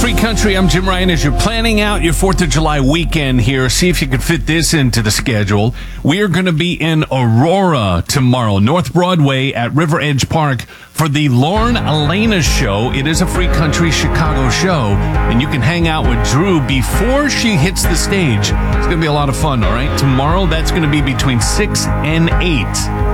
Free Country. I'm Jim Ryan. As you're planning out your 4th of July weekend here, see if you can fit this into the schedule. We are going to be in Aurora tomorrow, North Broadway at River Edge Park for the Lauren Elena Show. It is a Free Country Chicago show, and you can hang out with Drew before she hits the stage. It's going to be a lot of fun, all right? Tomorrow, that's going to be between 6 and 8.